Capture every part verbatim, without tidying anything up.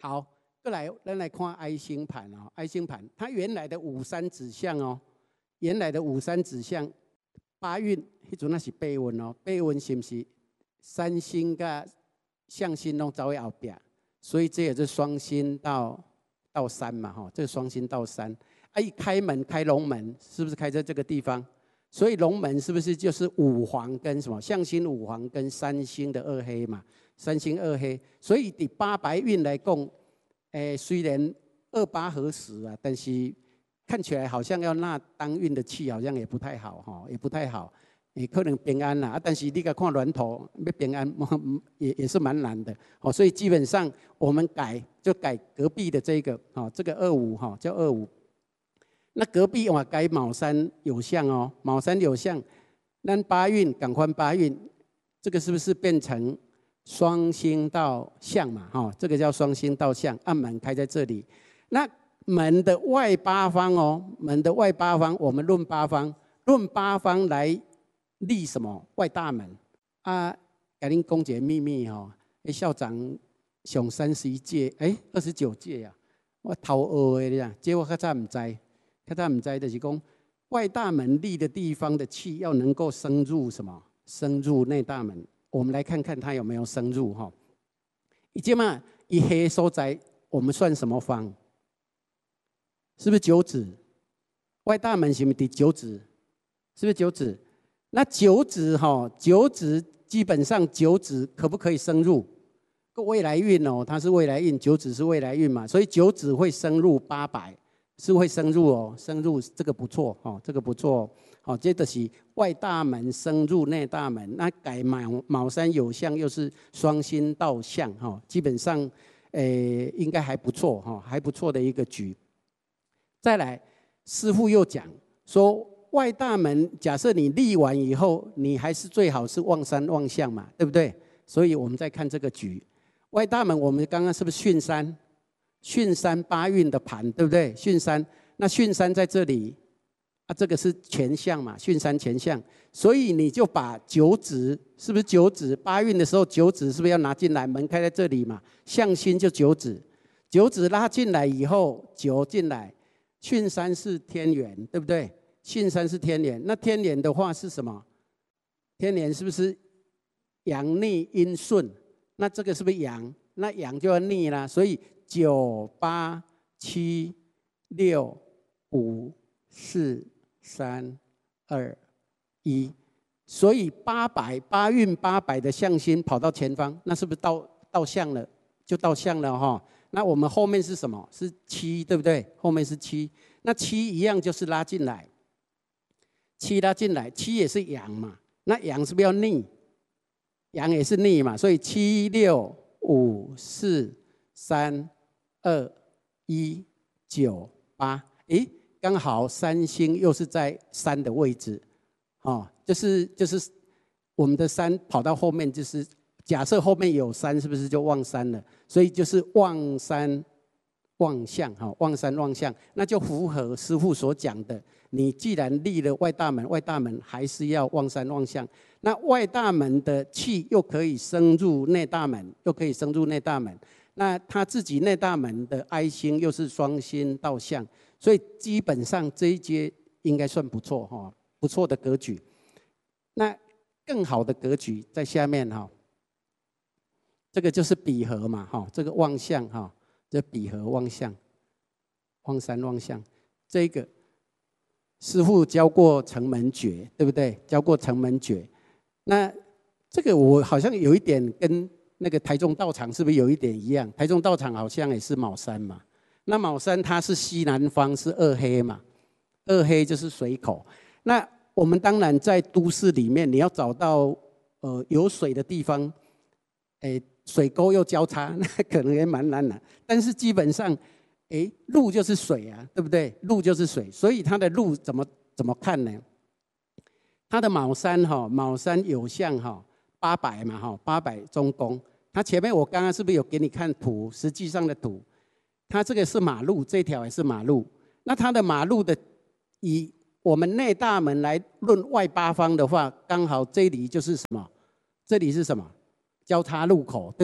好，再来，咱来看 I 星盘哦 ，I 星盘它原来的五三指向哦，原来的五三指向八运，迄阵那是八运哦，八运是不是三星跟象星拢走在后边，所以这也是双星到到三嘛哈，这个双星到三，啊一开门开龙门，是不是开在这个地方？所以龙门是不是就是五黄跟什么象星五黄跟三星的二黑嘛？三星二黑，所以第八白运来讲，诶，虽然二八合十啊，但是看起来好像要纳当运的气，好像也不太好哈，也不太好，也可能平安啦。啊，但是你个看峦头要平安，也也是蛮难的。哦，所以基本上我们改就改隔壁的这个，哦，这个二五哈叫二五。那隔壁我改卯三有相哦，卯三有相，那八运赶快八运，这个是不是变成双星到相嘛？哈，这个叫双星到相，暗门开在这里。那门的外八方哦，门的外八方，我们论八方，论八方来立什么外大门啊？给您公解秘密哈、哦，校长上三十一届，哎，二十九届呀，我头学的呀，结果较早唔知。较早唔知就是讲外大门立的地方的气要能够升入什么？升入内大门。我们来看看它有没有升入哈。以前嘛，以黑所在，我们算什么方？是不是九子？外大门是不是第九子？是不是九子？那九子哈，九子基本上九子可不可以升入？个未来运哦，它是未来运，九子是未来运嘛，所以九子会升入八百。是会升入哦，升入这个不错哦，这个不错哦。接着是外大门升入内大门，那改卯卯三有相又是双星到相哈、哦，基本上诶应该还不错哈、哦，还不错的一个局。再来，师父又讲说外大门，假设你立完以后，你还是最好是望山望相嘛，对不对？所以我们再看这个局，外大门我们刚刚是不是巽山？巽山八运的盘，对不对？巽山，那巽山在这里，啊，这个是全相嘛，巽山全相，所以你就把九子，是不是九子？八运的时候，九子是不是要拿进来？门开在这里嘛，相星就九子，九子拉进来以后，九进来，巽山是天元，对不对？巽山是天元，那天元的话是什么？天元是不是阳逆阴顺？那这个是不是阳？那阳就要逆啦，所以。九八七六五四三二一，所以八百八运八百的象星跑到前方，那是不是到到相了？就到相了哈。那我们后面是什么？是七，对不对？后面是七，那七一样就是拉进来，七拉进来，七也是阳嘛，那阳是不是要逆？阳也是逆嘛，所以七六五四三。二一九八，诶，刚好三星又是在三的位置，哦，就是就是我们的三跑到后面，就是假设后面有三，是不是就旺三了？所以就是旺三旺相，哈、哦，旺三旺相，那就符合师父所讲的。你既然立了外大门，外大门还是要旺三旺相，那外大门的气又可以升入内大门，又可以升入内大门。那他自己内大门的 I 星又是双星到相，所以基本上这一阶应该算不错哈，不错的格局。那更好的格局在下面哈，这个就是比合嘛哈，这个旺相哈，这比合旺相，旺三旺相，这个师父教过城门诀，对不对？教过城门诀。那这个我好像有一点跟。那个台中道场是不是有一点一样？台中道场好像也是卯三嘛。那卯三它是西南方，是二黑嘛，二黑就是水口。那我们当然在都市里面，你要找到呃有水的地方，诶，水沟又交叉，那可能也蛮难的。但是基本上，诶，路就是水啊，对不对？路就是水，所以它的路怎么怎么看呢？它的卯三哈，卯三有相哈。八百嘛，哈，八百中宫。它前面我刚刚是不是有给你看图？实际上的图，它这个是马路，这条也是马路。那它的马路的，以我们内大门来论外八方的话，刚好这里就是什么？这里是什么？交叉路口，对不对？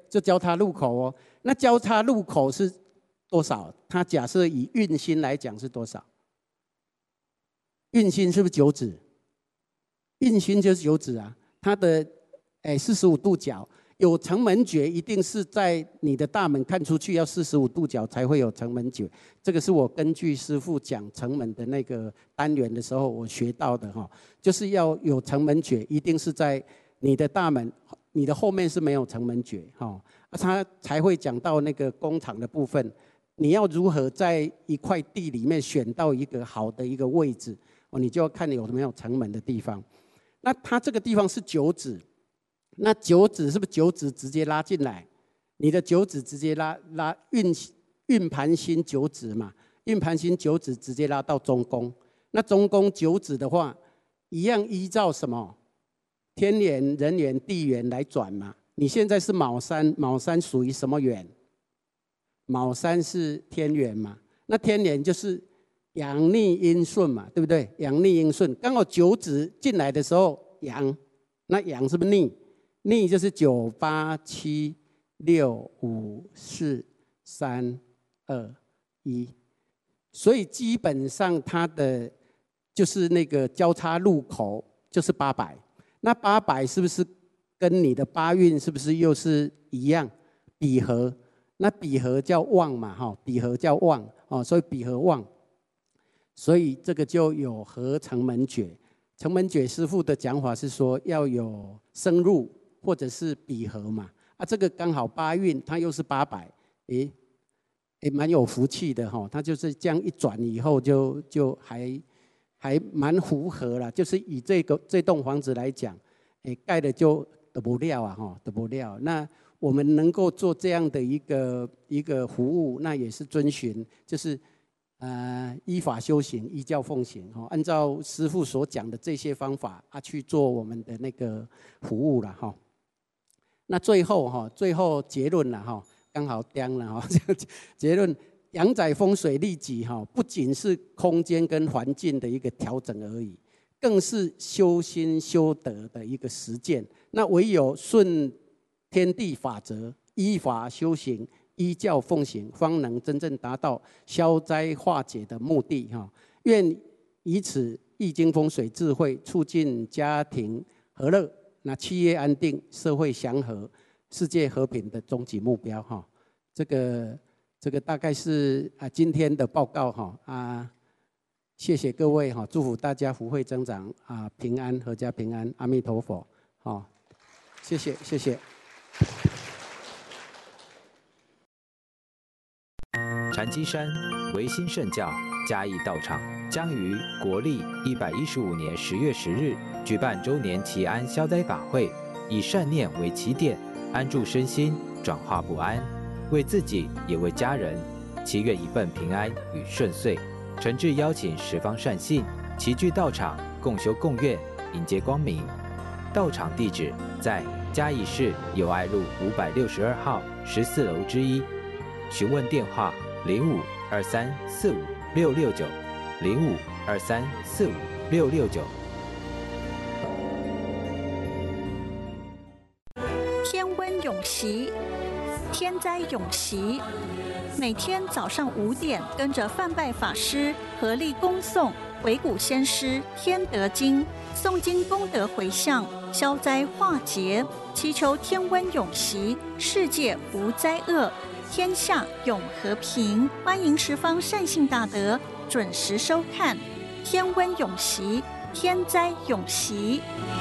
这交叉路口哦。那交叉路口是多少？它假设以运心来讲是多少？运心是不是九指？运心就是九指啊，它的哎四十五度角，有城门诀一定是在你的大门看出去要四十五度角才会有城门诀。这个是我根据师父讲城门的那个单元的时候我学到的哈，就是要有城门诀，一定是在你的大门，你的后面是没有城门诀哈，他才会讲到那个工厂的部分。你要如何在一块地里面选到一个好的一个位置哦，你就要看有没有城门的地方。那它这个地方是九指，那九指是不是九指直接拉进来？你的九指直接拉拉运运盘心九指嘛，运盘心九指直接拉到中宫。那中宫九指的话，一样依照什么天元、人元、地元来转嘛。你现在是卯三，卯三属于什么元？卯三是天元嘛，那天元就是阳逆阴顺嘛，对不对？阳逆阴顺，刚好九指进来的时候阳，那阳是不是逆？逆就是九八七六五四三二一，所以基本上它的就是那个交叉路口就是八百，那八百是不是跟你的八运是不是又是一样比合？那比合叫旺嘛，哈，比合叫旺哦，所以比合旺，所以这个就有合城门诀。城门诀师父的讲法是说要有生入或者是比合嘛，啊，这个刚好八运，它又是八百，诶，也蛮有福气的哈。它就是这样一转以后就，就就还还蛮符合了。就是以这个这栋房子来讲，诶，盖的就得不了啊，哈，得不了。那我们能够做这样的一个一个服务，那也是遵循，就是呃依法修行、依教奉行哈，按照师父所讲的这些方法啊去做我们的那个服务了哈。那最后哈，最后结论了哈，刚好掂了哈，结论阳宅风水利己哈，不仅是空间跟环境的一个调整而已，更是修心修德的一个实践。那唯有顺天地法则，依法修行，依教奉行，方能真正达到消灾化解的目的哈。愿以此易经风水智慧，促进家庭和乐，那企业安定，社会祥和，世界和平的终极目标哈。这个这个大概是啊今天的报告哈啊，谢谢各位哈，祝福大家福慧增长啊，平安阖家平安，阿弥陀佛，好，谢谢谢谢。 禅机山维新圣教嘉义道场将于国历一百一十五年十月十日举办周年祈安消灾法会，以善念为起点，安住身心，转化不安，为自己也为家人，祈愿一份平安与顺遂。诚挚邀请十方善信齐聚道场，共修共愿，迎接光明。道场地址在嘉义市友爱路五百六十二号十四楼之一，询问电话零五二三四五六六九零五二三四五六六九。 天温永息，天灾永息。每天早上五点，跟着范拜法师合力恭诵维古先师天德经，诵经功德回向，消灾化劫，祈求天温永息，世界无灾厄，天下永和平。欢迎十方善信大德准时收看《天温永息，天灾永息》。